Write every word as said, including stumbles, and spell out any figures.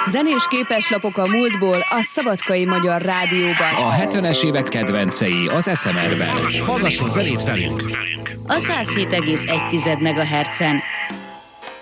Zenés képeslapok a múltból a Szabadkai Magyar Rádióban. A hetvenes évek kedvencei az es em er-ben. Hallgasson zenét velünk! A száz hét egész egy megahertzen.